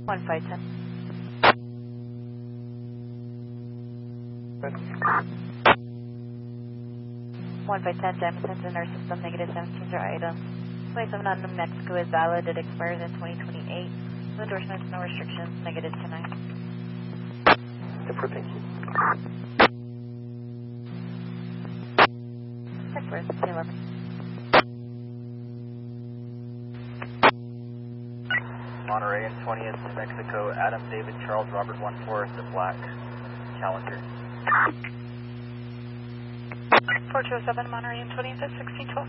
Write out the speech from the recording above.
1510. 1510, Jamison's in our system, negative 17 are items. 27 on New Mexico is valid, it expires in 2028. No endorsements, no restrictions, negative tonight. Super, thank you. Check for us, 11. Monterey and 20th, New Mexico, Adam, David, Charles, Robert, 1-4, the black Challenger. 4207, Monterey and 20th at 1612.